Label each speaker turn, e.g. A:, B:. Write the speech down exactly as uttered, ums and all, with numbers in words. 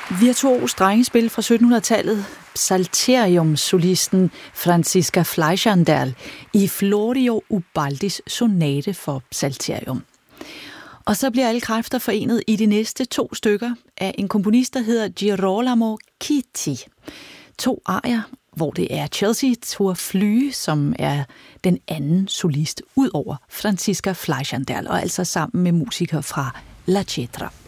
A: Virtuos drengespil fra syttenhundredetallet, Psalterium-solisten Franziska Fleischerndal i Florio Ubaldis sonate for Psalterium. Og så bliver alle kræfter forenet i de næste to stykker af en komponist, der hedder Girolamo Chitti. To arier, hvor det er Chelsea Tour Flye, som er den anden solist, ud over Franziska Fleischerndal, og altså sammen med musikere fra La Cetra.